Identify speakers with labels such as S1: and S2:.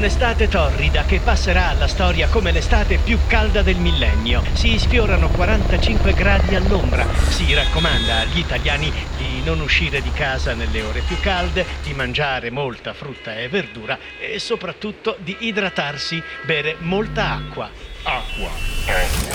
S1: Un'estate torrida che passerà alla storia come l'estate più calda del millennio. Si sfiorano 45 gradi all'ombra. Si raccomanda agli italiani di non uscire di casa nelle ore più calde, di mangiare molta frutta e verdura e soprattutto di idratarsi, bere molta acqua.
S2: Acqua.